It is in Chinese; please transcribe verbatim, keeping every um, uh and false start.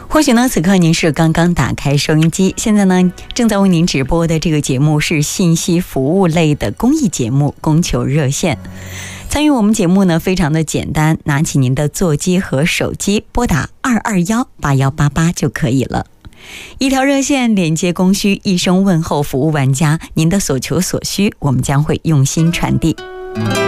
或许呢，此刻您是刚刚打开收音机，现在呢正在为您直播的这个节目是信息服务类的公益节目《供求热线》。参与我们节目呢非常的简单，拿起您的座机和手机，拨打二二幺八幺八八就可以了。一条热线连接供需，一声问候服务玩家，您的所求所需，我们将会用心传递。